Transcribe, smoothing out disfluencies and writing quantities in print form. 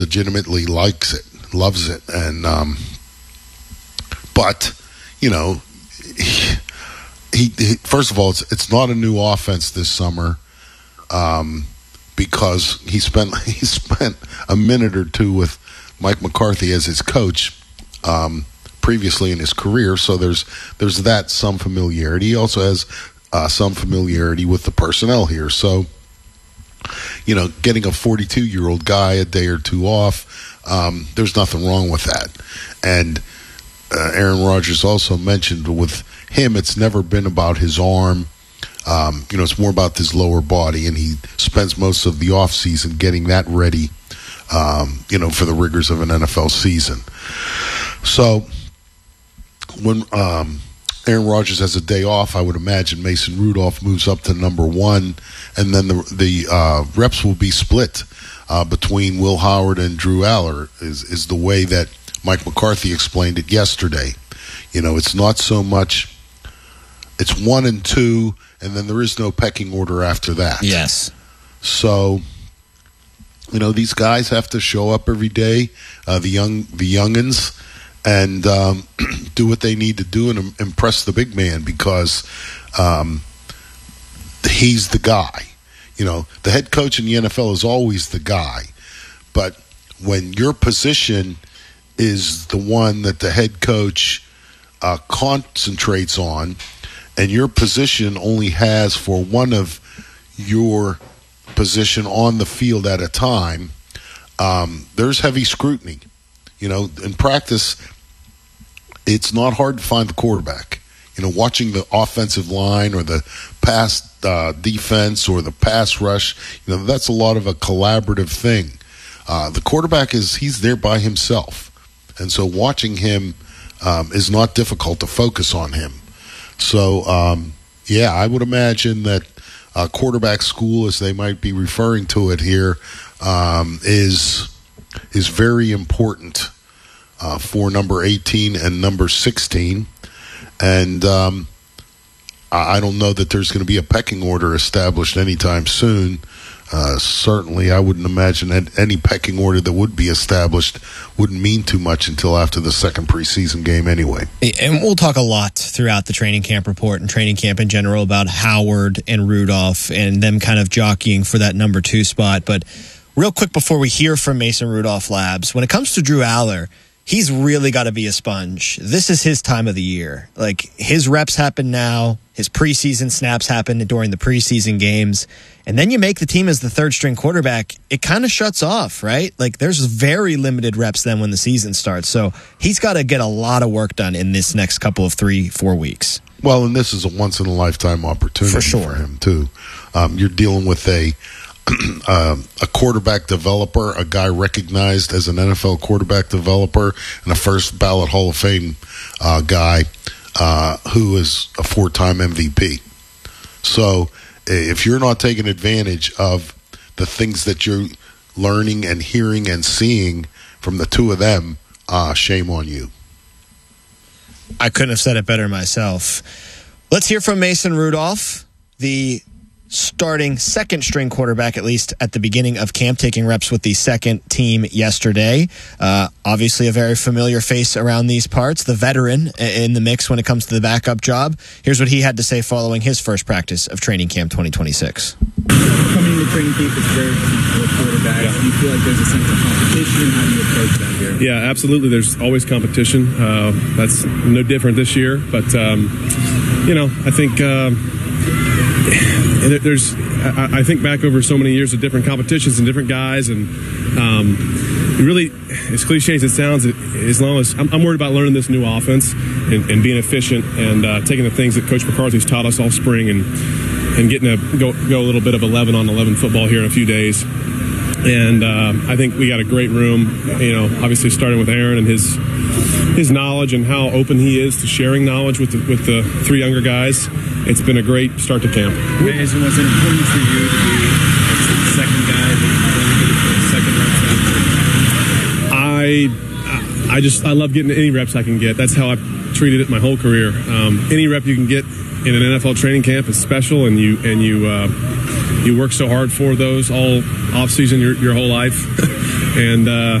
legitimately likes it, loves it, and but he first of all, it's not a new offense this summer, because he spent a minute or two with Mike McCarthy as his coach previously in his career, so there's that some familiarity. He also has some familiarity with the personnel here, so getting a 42-year-old guy a day or two off, there's nothing wrong with that. And Aaron Rodgers also mentioned with him, it's never been about his arm. It's more about his lower body, and he spends most of the offseason getting that ready, for the rigors of an NFL season. So when Aaron Rodgers has a day off, I would imagine Mason Rudolph moves up to number 1, and then the reps will be split between Will Howard and Drew Aller, is the way that Mike McCarthy explained it yesterday. It's not so much, it's 1 and 2, and then there is no pecking order after that. Yes. So, these guys have to show up every day, the youngins, and do what they need to do and impress the big man, because he's the guy. The head coach in the NFL is always the guy, but when your position is the one that the head coach concentrates on, and your position only has for one of your position on the field at a time, there's heavy scrutiny. In practice, it's not hard to find the quarterback. Watching the offensive line or the pass defense or the pass rush, that's a lot of a collaborative thing. The quarterback he's there by himself. And so watching him is not difficult to focus on him. So, I would imagine that quarterback school, as they might be referring to it here, is very important for number 18 and number 16. And I don't know that there's going to be a pecking order established anytime soon. Certainly, I wouldn't imagine that any pecking order that would be established wouldn't mean too much until after the second preseason game anyway. And we'll talk a lot throughout the training camp report and training camp in general about Howard and Rudolph and them kind of jockeying for that number 2 spot. But real quick before we hear from Mason Rudolph Labs, when it comes to Drew Aller, he's really got to be a sponge. This is his time of the year. Like, his reps happen now. His preseason snaps happen during the preseason games. And then you make the team as the third-string quarterback. It kind of shuts off, right? Like, there's very limited reps then when the season starts. So he's got to get a lot of work done in this next couple of 3-4 weeks. Well, and this is a once-in-a-lifetime opportunity for him, too. You're dealing with a quarterback developer, a guy recognized as an NFL quarterback developer, and a first-ballot Hall of Fame guy who is a 4-time MVP. So if you're not taking advantage of the things that you're learning and hearing and seeing from the two of them, shame on you. I couldn't have said it better myself. Let's hear from Mason Rudolph, the starting second-string quarterback, at least at the beginning of camp, taking reps with the second team yesterday. Obviously a very familiar face around these parts, the veteran in the mix when it comes to the backup job. Here's what he had to say following his first practice of training camp 2026. Coming into training camp is very different for a quarterback. Do you feel like there's a sense of competition? How do you approach that here? Yeah, absolutely. There's always competition. That's no different this year. But, I think... I think back over so many years of different competitions and different guys, and really, as cliche as it sounds, as long as I'm worried about learning this new offense and being efficient and taking the things that Coach McCarthy's taught us all spring and getting to go a little bit of 11-on-11 football here in a few days. And I think we got a great room, obviously starting with Aaron and his knowledge and how open he is to sharing knowledge with the 3 younger guys. It's been a great start to camp. Mason, was it important for you to be the second guy that you second reps? I love getting any reps I can get. That's how I've treated it my whole career. Any rep you can get in an NFL training camp is special, and you work so hard for those all off season your whole life. And